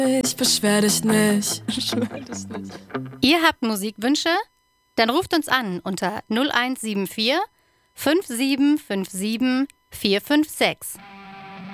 Ich beschwer dich nicht. Beschwer dich nicht. Ihr habt Musikwünsche? Dann ruft uns an unter 0174 5757 456.